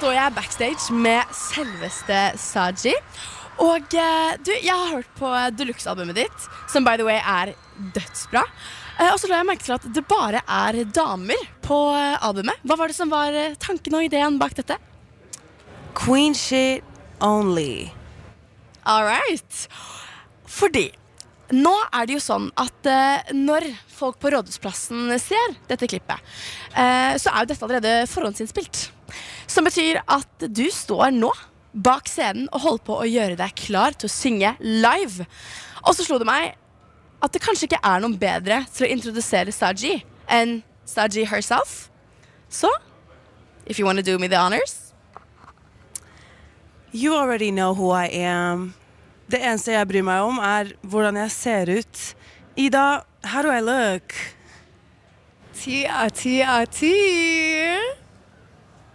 står jeg backstage med selveste Saji. Og du, jeg har hørt på Deluxe-albumet ditt, som by the way er dødsbra. Og så la jeg merke til at det bare er damer på albumet. Hva var det som var tanken og ideen bak dette? Queen shit only. All right. Fordi nå er det jo sånn at når folk på Rådhusplassen ser dette klippet, så er jo dette allerede forhåndsinnspilt. Som betyr at du står nå bak scenen og holder på å gjøre deg klar til å synge live. Og så slo det meg at det kanskje ikke er noen bedre til å introdusere Saji enn Saji herself. Så, if you want to do me the honors. You already know who I am. Det eneste jeg bryr meg om hvordan jeg ser ut. Ida, how do I look? Tia.